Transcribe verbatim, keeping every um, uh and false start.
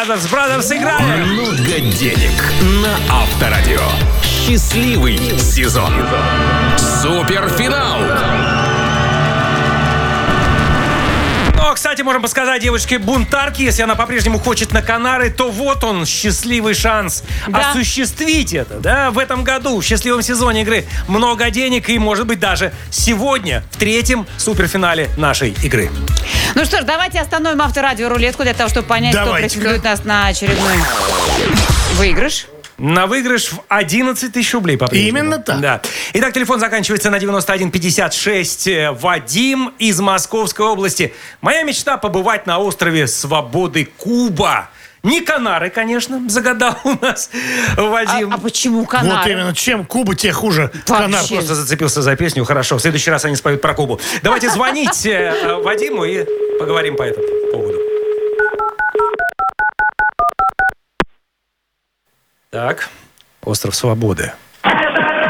Brothers Brothers играем. Много денег на Авторадио. Счастливый сезон. Суперфинал. Но, кстати, можем подсказать девушке-бунтарке, если она по-прежнему хочет на Канары, то вот он, счастливый шанс Да. осуществить это, да, в этом году, в счастливом сезоне игры. Много денег и, может быть, даже сегодня, в третьем суперфинале нашей игры. Ну что ж, давайте остановим авторадио рулетку для того, чтобы понять, кто Давайте-ка. претендует нас на очередной выигрыш. На выигрыш в одиннадцать тысяч рублей по-прежнему. Именно так. Да. Итак, телефон заканчивается на девяносто один пятьдесят шесть. Вадим из Московской области. Моя мечта — побывать на острове Свободы Куба. Не Канары, конечно, загадал у нас А, Вадим. а почему Вот Канары? именно, чем Куба, те хуже Вообще. Канар. Просто зацепился за песню. Хорошо, в следующий раз они споют про Кубу. Давайте звонить э, Вадиму и поговорим по этому поводу. Так, остров Свободы.